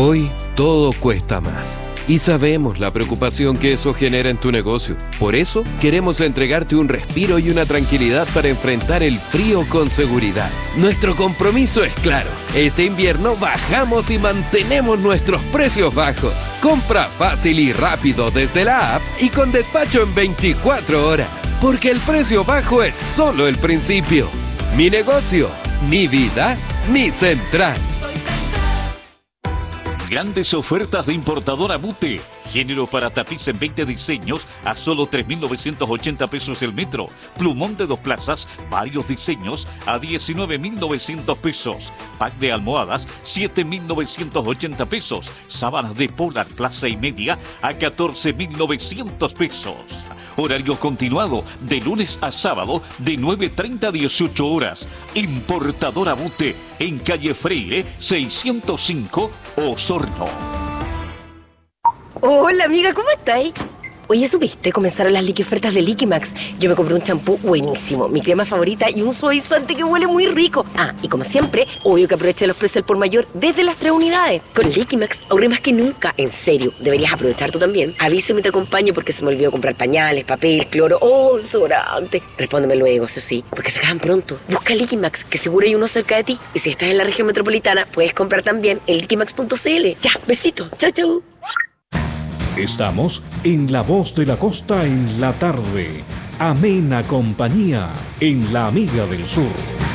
Hoy todo cuesta más. Y sabemos la preocupación que eso genera en tu negocio. Por eso queremos entregarte un respiro y una tranquilidad para enfrentar el frío con seguridad. Nuestro compromiso es claro. Este invierno bajamos y mantenemos nuestros precios bajos. Compra fácil y rápido desde la app y con despacho en 24 horas. Porque el precio bajo es solo el principio. Mi negocio, mi vida, mi central. Grandes ofertas de importadora Bute. Género para tapiz en 20 diseños a solo 3.980 pesos el metro. Plumón de 2 plazas, varios diseños a 19.900 pesos. Pack de almohadas, 7.980 pesos. Sábanas de polar clase y media a 14.900 pesos. Horario continuado, de lunes a sábado, de 9:30 a 18 horas. Importadora Bute, en calle Freire, 605, Osorno. Hola amiga, ¿cómo estáis? Oye, ¿supiste? Comenzaron las liquiofertas de Liquimax. Yo me compré un champú buenísimo, mi crema favorita y un suavizante que huele muy rico. Ah, y como siempre, obvio que aproveché los precios al por mayor desde las 3 unidades. Con Liquimax ahorré más que nunca. En serio, deberías aprovechar tú también. Avísame y te acompaño porque se me olvidó comprar pañales, papel, cloro o desodorante. Respóndeme luego, eso sí, porque se acaban pronto. Busca Liquimax, que seguro hay uno cerca de ti. Y si estás en la región metropolitana, puedes comprar también en liquimax.cl. Ya, besito. Chau, chau. Estamos en La Voz de la Costa en la tarde. Amena compañía en La Amiga del Sur.